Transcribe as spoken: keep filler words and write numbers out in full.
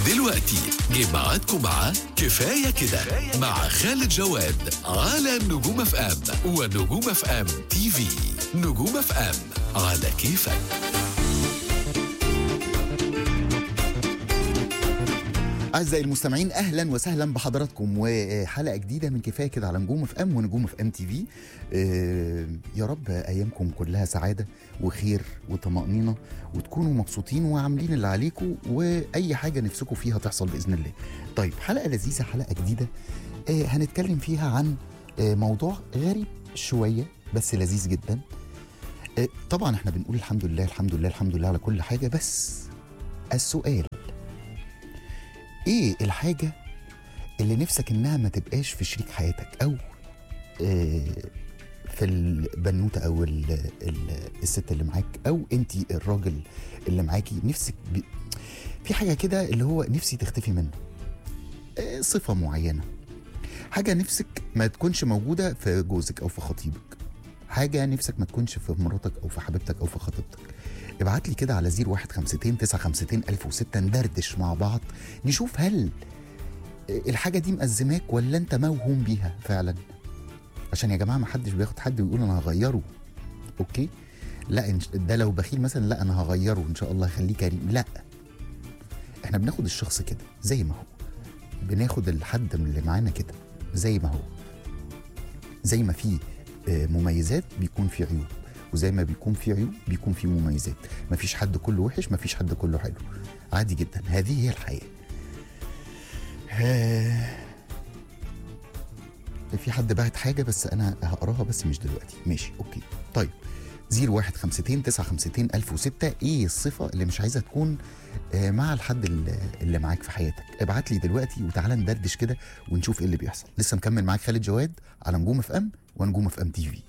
دلوقتي جه ميعادكم مع كفاية كده مع خالد جواد على نجوم اف ام ونجوم اف ام تي في. نجوم اف ام على كيفك. أعزائي المستمعين أهلا وسهلا بحضراتكم وحلقة جديدة من كفاية كده على نجوم اف ام ونجوم اف ام تي في. آه يا رب أيامكم كلها سعادة وخير وطمأنينة وتكونوا مبسوطين وعاملين اللي عليكم وأي حاجة نفسكم فيها تحصل بإذن الله. طيب حلقة لذيذة، حلقة جديدة آه هنتكلم فيها عن آه موضوع غريب شوية بس لذيذ جدا. آه طبعا احنا بنقول الحمد لله الحمد لله الحمد لله على كل حاجة، بس السؤال ايه الحاجة اللي نفسك انها ما تبقاش في شريك حياتك او في البنوتة او ال ال الست اللي معاك او انتي الراجل اللي معاكي، نفسك ب... في حاجة كده اللي هو نفسي تختفي منه، صفة معينة، حاجة نفسك ما تكونش موجودة في جوزك او في خطيبك، حاجة نفسك ما تكونش في مراتك او في حبيبتك او في خطيبتك. ابعت لي كده على زيرو واحد خمستين تسعة خمستين ألف وستة ندردش مع بعض نشوف هل الحاجة دي مأزماك ولا انت موهوم بيها فعلا. عشان يا جماعة ما حدش بياخد حد ويقول انا هغيره، اوكي؟ لا ده لو بخيل مثلا لا انا هغيره ان شاء الله هخليه كريم، لا احنا بناخد الشخص كده زي ما هو، بناخد الحد من اللي معانا كده زي ما هو، زي ما فيه مميزات بيكون فيه عيوب، وزي ما بيكون في عيوب بيكون في مميزات. مفيش حد كله وحش، مفيش حد كله حلو، عادي جدا، هذه هي الحياة. في حد بعت حاجة بس أنا هقراها بس مش دلوقتي، ماشي أوكي. طيب زيرو واحد خمستين تسعة خمستين ألف وستة، إيه الصفة اللي مش عايزة تكون مع الحد اللي معاك في حياتك؟ ابعت لي دلوقتي وتعالى ندردش كده ونشوف إيه اللي بيحصل. لسه مكمل معاك خالد جواد على نجوم اف ام ونجوم اف ام تي في.